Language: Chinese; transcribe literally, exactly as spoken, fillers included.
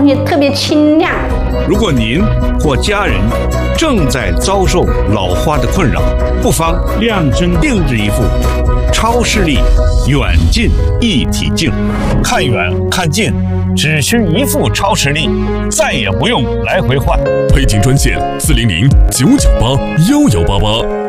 东西特别清亮。 如果您或家人正在遭受老花的困扰，不妨量身定制一副超视力远近一体镜，看远看近只需一副超视力，再也不用来回换。 配镜专线四零零九九八幺幺八八。